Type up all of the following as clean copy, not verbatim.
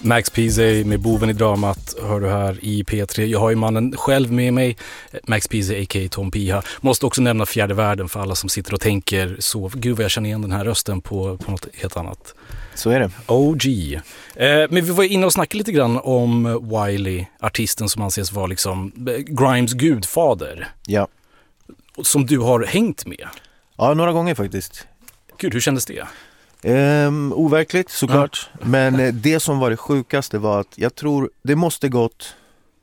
Max Peasy med boven i dramat hör du här i P3. Jag har ju mannen själv med mig, Max Peasy a.k.a. Tom Piha. Måste också nämna Fjärde världen för alla som sitter och tänker så. Gud vad jag känner igen den här rösten på något helt annat. Så är det. OG. Men vi var inne och snackade lite grann om Wiley, artisten som anses vara liksom Grimes gudfader. Ja. Som du har hängt med. Ja, några gånger faktiskt. Gud, hur kändes det? Overkligt såklart. Ja. Men det som var det sjukaste var att jag tror det måste gått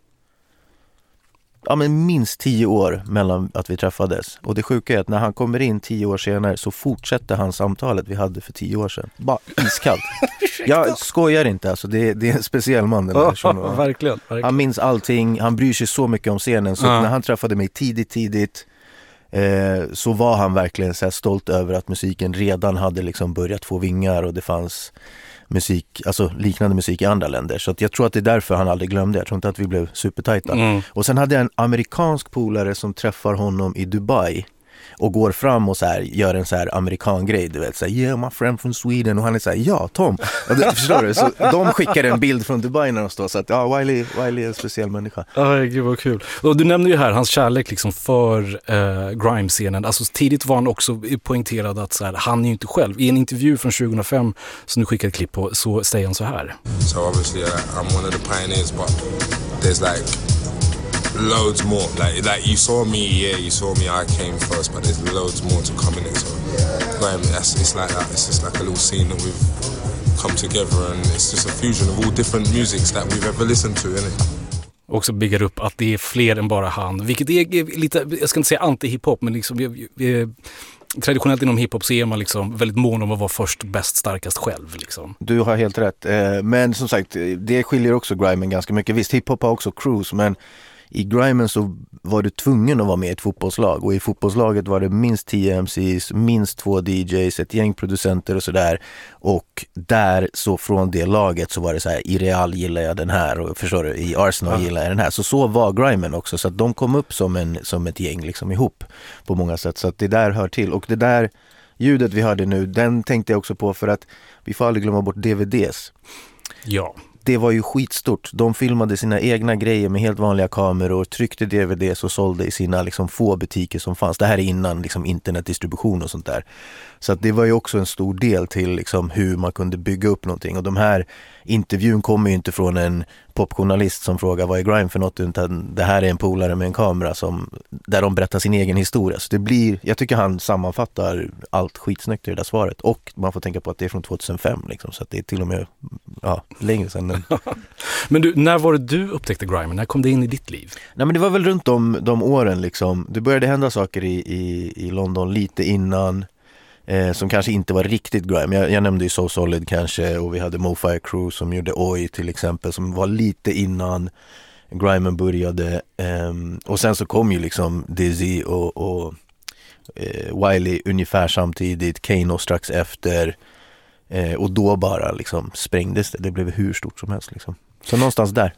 minst 10 år mellan att vi träffades. Och det sjuka är att när han kommer in 10 år senare så fortsätter han samtalet vi hade för 10 år sedan. Bara iskallt. Jag skojar inte, alltså. Det är en speciell man den här. Verkligen. Han minns allting, han bryr sig så mycket om scenen. Så när han träffade mig tidigt så var han verkligen så här stolt över att musiken redan hade liksom börjat få vingar och det fanns musik, alltså liknande musik i andra länder. Så att jag tror att det är därför han aldrig glömde. Jag tror inte att vi blev supertajta. Och sen hade jag en amerikansk polare som träffar honom i Dubai och går fram och så här, gör en så här amerikan-grej, du vet, så här, yeah, my friend from Sweden, och han är så här, ja, Tom. Och det, förstår du? Så de skickar en bild från Dubai när de står så att, ja, Wiley är en speciell människa. Ja, gud vad kul. Och du nämnde ju här hans kärlek liksom för grime-scenen. Alltså tidigt var han också poängterad att så här, han är ju inte själv. I en intervju från 2005 som du skickade ett klipp på, så säger han så här. So obviously I'm one of the pioneers, but there's like loads more. Like you saw me, I came first, but there's loads more to come in it. So it's like that. It's just like a little scene that we've come together, and it's just a fusion of all different musics that we've ever listened to, isn't it? Också bygger upp att det är fler än bara han. Vilket är lite, jag ska inte säga anti-hiphop, men liksom traditionellt inom hiphop så är man liksom väldigt mån om att vara först, bäst, starkast själv liksom. Du har helt rätt. Men som sagt, det skiljer också grimen ganska mycket. Visst, hiphop har också crews, men i grimen så var du tvungen att vara med i ett fotbollslag, och i fotbollslaget var det minst 10 MCs, minst 2 DJs, ett gäng producenter och sådär. Och där så från det laget så var det så här, i Real gillar jag den här, och förstår du, i Arsenal gillar jag den här. Så var grimen också, så att de kom upp som ett gäng liksom ihop på många sätt, så att det där hör till. Och det där ljudet vi hörde nu, den tänkte jag också på för att vi får aldrig glömma bort DVDs. Ja. Det var ju skitstort. De filmade sina egna grejer med helt vanliga kameror, tryckte DVDs och sålde i sina liksom få butiker som fanns. Det här är innan liksom internetdistribution och sånt där. Så att det var ju också en stor del till liksom hur man kunde bygga upp någonting. Och de här intervjun kommer ju inte från en popjournalist som frågar vad är grime för något, utan det här är en polare med en kamera där de berättar sin egen historia. Så det blir, jag tycker han sammanfattar allt skitsnyggt i det där svaret. Och man får tänka på att det är från 2005 liksom, så att det är till och med längre sedan. Men du, när var det du upptäckte grime? När kom det in i ditt liv? Nej, men det var väl runt om de åren liksom. Det började hända saker i London lite innan, som kanske inte var riktigt grime. Jag nämnde ju So Solid kanske, och vi hade Mofire Crew som gjorde Oi till exempel, som var lite innan grimen började. Och sen så kom ju liksom Dizzy och Wiley ungefär samtidigt, Kano strax efter, och då bara liksom sprängdes det. Det blev hur stort som helst liksom. Så någonstans där.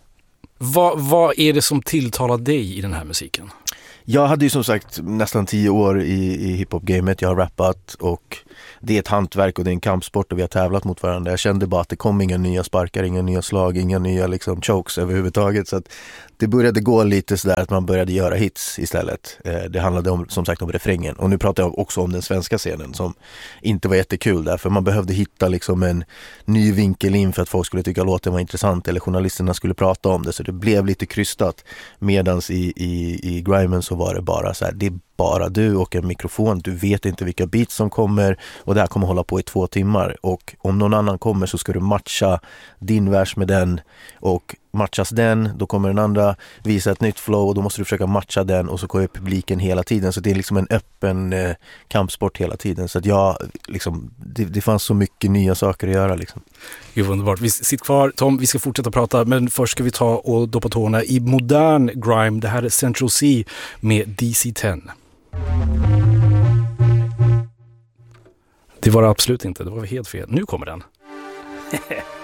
Vad är det som tilltalar dig i den här musiken? Jag hade ju som sagt nästan 10 år i hiphop-gamet. Jag har rappat, och det är ett hantverk och det är en kampsport, och vi har tävlat mot varandra. Jag kände bara att det kom inga nya sparkar, inga nya slag, inga nya liksom chokes överhuvudtaget. Så att det började gå lite sådär att man började göra hits istället. Det handlade om, som sagt, om refrängen. Och nu pratar jag också om den svenska scenen som inte var jättekul där. För man behövde hitta liksom en ny vinkel in för att folk skulle tycka låten var intressant, eller journalisterna skulle prata om det. Så det blev lite krystat. Medans i grimen så var det bara så här, det är bara du och en mikrofon. Du vet inte vilka beats som kommer, och det här kommer hålla på i 2 timmar. Och om någon annan kommer så ska du matcha din vers med den, och matchas den, då kommer den andra visa ett nytt flow, och då måste du försöka matcha den, och så går publiken hela tiden. Så det är liksom en öppen kampsport hela tiden. Så att det fanns så mycket nya saker att göra liksom. Gud, underbart. Vi sitter kvar, Tom, vi ska fortsätta prata, men först ska vi ta och doppa tårna i modern grime. Det här är Central C med DC-10. Det var det absolut inte, det var helt fel. Nu kommer den.